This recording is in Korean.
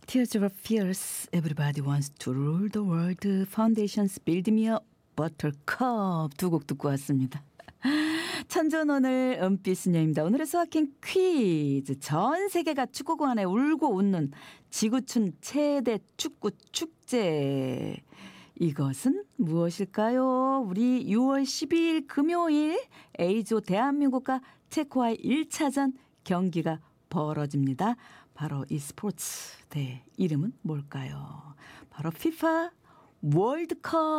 Tears of Fears, Everybody Wants to Rule the World, Foundations, Build Me a Buttercup 두 곡 듣고 왔습니다. 천전오늘 은빛수녀입니다. 오늘의 수학행 퀴즈. 전 세계가 축구공 안에 울고 웃는 지구촌 최대 축구 축제. 이것은 무엇일까요? 우리 6월 12일 금요일 A조 대한민국과 체코와의 1차전 경기가 벌어집니다. 바로 이 스포츠 대 이름은 뭘까요? 바로 FIFA 월드컵.